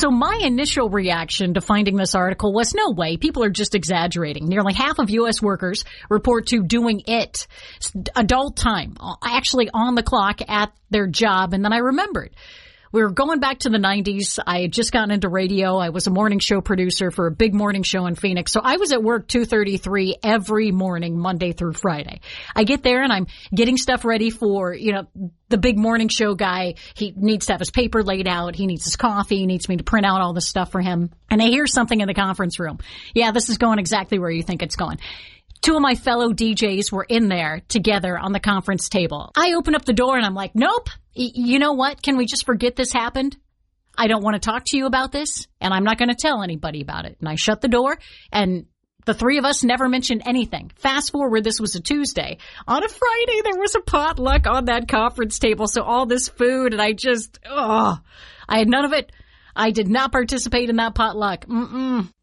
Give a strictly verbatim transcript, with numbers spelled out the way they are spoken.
So my initial reaction to finding this article was, no way, people are just exaggerating. Nearly half of U S workers report to doing it, adult time, actually on the clock at their job. And then I remembered. We were going back to the nineties. I had just gotten into radio. I was a morning show producer for a big morning show in Phoenix. So I was at work two thirty-three every morning, Monday through Friday. I get there and I'm getting stuff ready for, you know, the big morning show guy. He needs to have his paper laid out. He needs his coffee. He needs me to print out all this stuff for him. And I hear something in the conference room. Yeah, this is going exactly where you think it's going. Two of my fellow D Js were in there together on the conference table. I open up the door and I'm like, nope. Y- you know what? Can we just forget this happened? I don't want to talk to you about this, and I'm not going to tell anybody about it. And I shut the door, and the three of us never mentioned anything. Fast forward, this was a Tuesday. On a Friday, there was a potluck on that conference table, so all this food, and I just, oh, I had none of it. I did not participate in that potluck. Mm-mm.